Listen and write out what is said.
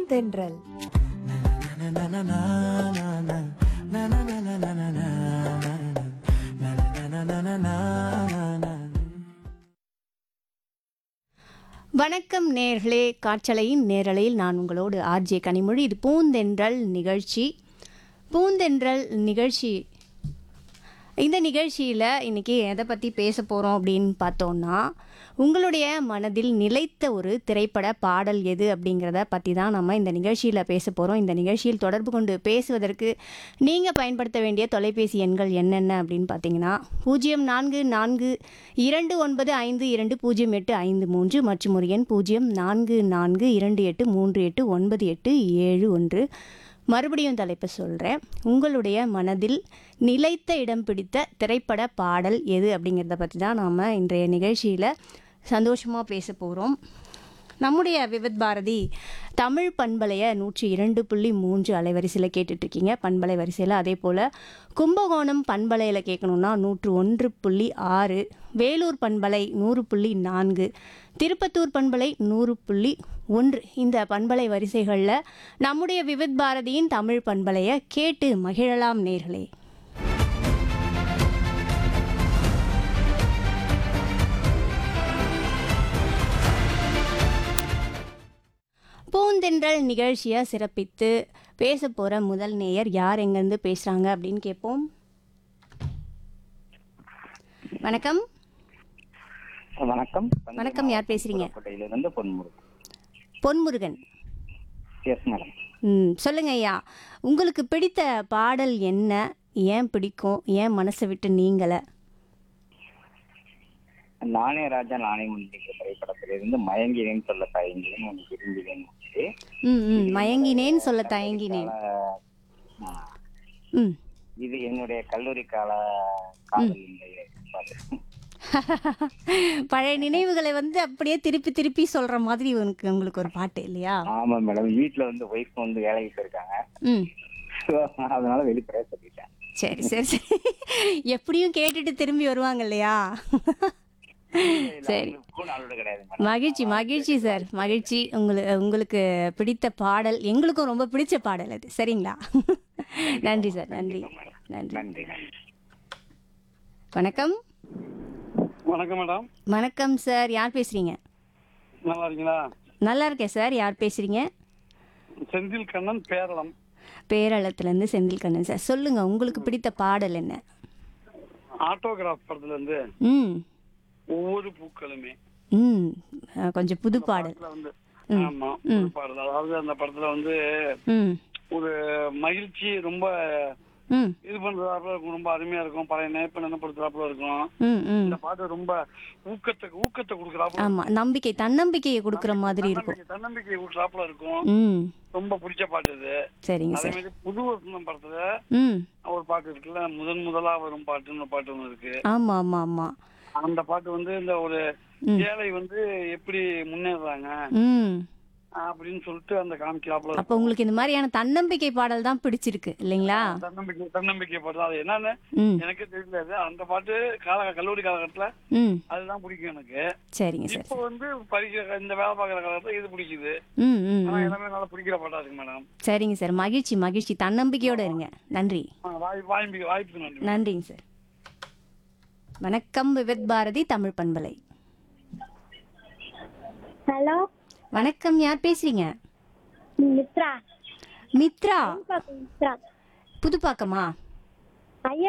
பூந்தென்றல். வணக்கம் நேர்களே, காற்றலையின் நேரலையில் நான் உங்களோடு ஆர்ஜே கனிமொழி. இது பூந்தென்றல் நிகழ்ச்சி. பூந்தென்றல் நிகழ்ச்சி இந்த நிகழ்ச்சியில் இன்றைக்கி எதை பற்றி பேச போகிறோம் அப்படின்னு பார்த்தோன்னா, உங்களுடைய மனதில் நிலைத்த ஒரு திரைப்பட பாடல் எது அப்படிங்கிறத பற்றி தான் நம்ம இந்த நிகழ்ச்சியில் பேச போகிறோம். இந்த நிகழ்ச்சியில் தொடர்பு கொண்டு பேசுவதற்கு நீங்கள் பயன்படுத்த வேண்டிய தொலைபேசி எண்கள் என்னென்ன அப்படின்னு பார்த்தீங்கன்னா 0442952083 மற்றும் ஒரு எண் 044228389871. மறுபடியும் தலைப்பை சொல்கிறேன். உங்களுடைய மனதில் நிலைத்த இடம் பிடித்த திரைப்பட பாடல் எது அப்படிங்கிறத பற்றி தான் நாம் இன்றைய நிகழ்ச்சியில் சந்தோஷமாக பேச போகிறோம். நம்முடைய விவித் பாரதி தமிழ் பண்பலையை 102.3 அலைவரிசையில் கேட்டுட்ருக்கீங்க. பண்பலை வரிசையில். அதே போல் கும்பகோணம் பண்பலையில் கேட்கணுன்னா 101.6, வேலூர் பண்பலை 100.4, திருப்பத்தூர் பண்பலை 100.1. இந்த பண்பலை வரிசைகளில் நம்முடைய விவித் பாரதியின் தமிழ் பண்பலையை கேட்டு மகிழலாம் நேர்களே. பூந்தென்றல் நிகழ்ச்சியை சிறப்பித்து பேச போகிற முதல் நேயர் யார், எங்கேருந்து பேசுகிறாங்க அப்படின்னு கேட்போம். வணக்கம். வணக்கம். வணக்கம், யார் பேசுகிறீங்க? கோட்டையிலிருந்து பொன்முருகன். பொன்முருகன். Yes madam. சொல்லுங்க ஐயா, உங்களுக்கு பிடித்த பாடல் என்ன? ஏன் பிடிக்கும்? ஏன் மனசை விட்டு நீங்கலை? நானே ராஜா நானே முன்னிக்கிற திரைப்படத்திலிருந்து மயங்கினேன்னு சொல்ல தயங்கினேன் உனக்கு விரும்பினேன். மயங்கினேன் சொல்ல தயங்கினேன். இது என்னுடைய கல்லூரி கால காதல். பழைய நினைவுகளை வந்து அப்படியே திருப்பி திருப்பி சொல்ற மாதிரி உங்களுக்கு ஒரு பாட்டு இல்லையா? ஆமா மேடம். வீட்டுல வந்து ஒய்ஃப் வந்து வேலைக்கு போயிருக்காங்க, அதனால வெளிப்படையா சொல்லிட்டேன். சரி சரி சரி, எப்படியும் கேட்டுட்டு திரும்பி வருவாங்க இல்லையா? சரி, மகிழ்ச்சி மகிழ்ச்சி சார், மகிழ்ச்சி. உங்களுக்கு பிடித்த பாடல் எங்களுக்கும் ரொம்ப பிடிச்ச பாடல் அது. சரிங்களா? நன்றி சார், நன்றி நன்றி. வணக்கம். வணக்கம் மேடம். வணக்கம் சார், யார் பேசுறீங்க? நல்லா இருக்கீங்களா? நல்லா இருக்கேன் சார். யார் பேசுறீங்க? செந்தில் கண்ணன், பேரளம். பேரளத்துலேருந்து செந்தில் கண்ணன் சார். சொல்லுங்க, உங்களுக்கு பிடித்த பாடல் என்ன? ஆட்டோகிராஃப் படத்துல இருந்து ஒவ்வொரு பூக்களுமே. கொஞ்சம் புது பாடல் வந்து. ஆமா, புது பாடல். அதாவது அந்த படத்துல வந்து ஒரு மகிழ்ச்சி, ரொம்ப இது பண்றதாப்புல இருக்கும், ரொம்ப அருமையா இருக்கும். பழைய நேப்ப நினைப்படுத்துறாப்புல இருக்கும். இந்த பாட்டு ரொம்ப ஊக்கத்தை கொடுக்குறாப்புல. ஆமா, நம்பிக்கை, தன்னம்பிக்கையை கொடுக்குற மாதிரி இருக்கும். தன்னம்பிக்கையை கொடுக்குறாப்புல இருக்கும். ரொம்ப பிடிச்ச பாட்டு இது. சரிங்க சார். அதே மாதிரி புது வசந்தம் படத்துல ஒரு பாட்டு இருக்குல்ல, முதலா வரும் பாட்டுன்னு பாட்டு ஒண்ணு இருக்கு. ஆமா ஆமா ஆமா. அந்த பாட்டு வந்து இந்த ஒரு ஏழை வந்து எப்படி முன்னேறாங்க அப்படின்னு சொல்லிட்டு அந்த காமிக்கலாப்புல. அப்ப உங்களுக்கு இந்த மாதிரியான தன்னம்பிக்கை பாடல் தான் பிடிச்சிருக்கு இல்லைங்களா? தன்னம்பிக்கை பாடல். அது என்னன்னு எனக்கு தெரியல. அந்த பாட்டு கல்லூரி காலகட்டத்துல அதுதான் பிடிக்கும் எனக்கு. சரிங்க சார். இப்போ வந்து படிக்கிற இந்த வேலை பார்க்குற காலத்துல இது பிடிக்குது. எல்லாமே நல்லா பிடிக்கிற பாட்டா இருக்கு மேடம். சரிங்க சார், மகிழ்ச்சி மகிழ்ச்சி. தன்னம்பிக்கையோட இருங்க. நன்றி. வாய்ப்புக்கு நன்றி. நன்றிங்க சார். வணக்கம், விவித் பாரதி தமிழ் பண்பலை. ஹலோ, வணக்கம், யார் பேசுறீங்க? மித்ரா. மித்ரா. மித்ரா. புதுப்பாக்கமா? ஐயா